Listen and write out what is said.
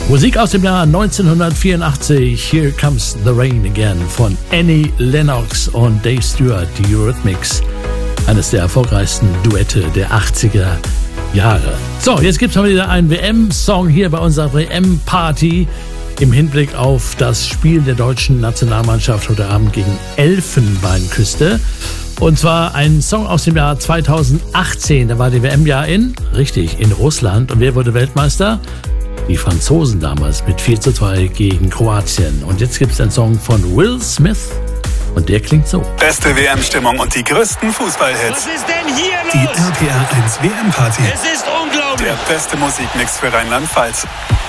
Musik aus dem Jahr 1984, Here Comes the Rain Again von Annie Lennox und Dave Stewart, die Eurythmics. Eines der erfolgreichsten Duette der 80er Jahre. So, jetzt gibt es mal wieder einen WM-Song hier bei unserer WM-Party im Hinblick auf das Spiel der deutschen Nationalmannschaft heute Abend gegen Elfenbeinküste. Und zwar ein Song aus dem Jahr 2018. Da war die WM ja in Russland. Und wer wurde Weltmeister? Die Franzosen damals mit 4:2 gegen Kroatien. Und jetzt gibt es einen Song von Will Smith. Und der klingt so. Beste WM-Stimmung und die größten Fußballhits. Was ist denn hier los? Die RPR 1 WM-Party. Es ist unglaublich. Der beste Musikmix für Rheinland-Pfalz.